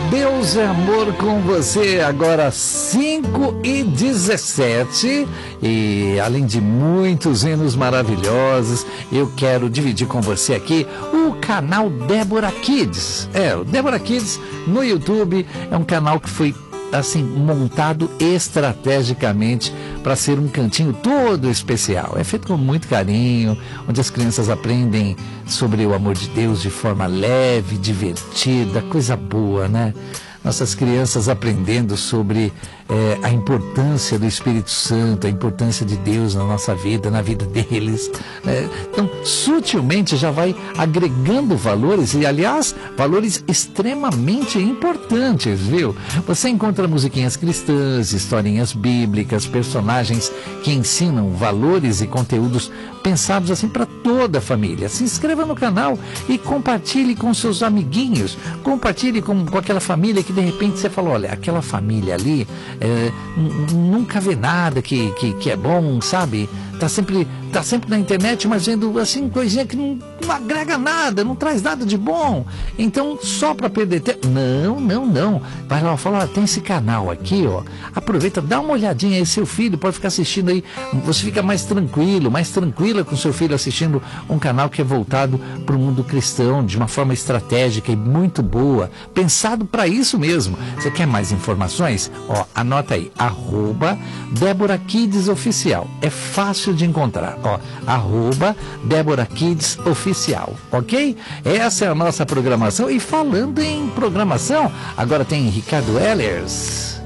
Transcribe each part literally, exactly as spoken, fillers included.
Deus é amor com você, agora cinco e dezessete, e além de muitos hinos maravilhosos, eu quero dividir com você aqui o canal Débora Kids. É, o Débora Kids no YouTube é um canal que foi assim montado estrategicamente para ser um cantinho todo especial. É feito com muito carinho, onde as crianças aprendem sobre o amor de Deus de forma leve, divertida, coisa boa, né? Nossas crianças aprendendo sobre é, a importância do Espírito Santo, a importância de Deus na nossa vida, na vida deles. Né? Então, sutilmente já vai agregando valores, e aliás, valores extremamente importantes, viu? Você encontra musiquinhas cristãs, historinhas bíblicas, personagens que ensinam valores e conteúdos pensados assim para toda a família. Se inscreva no canal e compartilhe com seus amiguinhos, compartilhe com, com aquela família que de repente você falou, olha, aquela família ali é, nunca vê nada que, que, que é bom, sabe? Tá sempre, tá sempre na internet, mas vendo assim, coisinha que não, não agrega nada, não traz nada de bom. Então, só para perder tempo. Não, não, não. Vai lá, fala, ó, tem esse canal aqui, ó. Aproveita, dá uma olhadinha aí, seu filho pode ficar assistindo aí. Você fica mais tranquilo, mais tranquila com seu filho assistindo um canal que é voltado para o mundo cristão, de uma forma estratégica e muito boa, pensado para isso mesmo. Você quer mais informações? Ó, anota aí, arroba Débora Kids Oficial. É fácil de encontrar, ó, arroba Débora Kids Oficial, ok? Essa é a nossa programação. E falando em programação, agora tem Ricardo Ehlers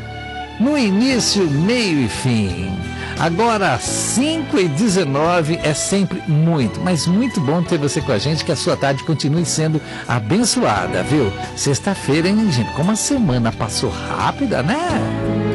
no início, meio e fim. Agora cinco e dezenove, é sempre muito, mas muito bom ter você com a gente, que a sua tarde continue sendo abençoada, viu? Sexta-feira, hein, gente? Como a semana passou rápida, né?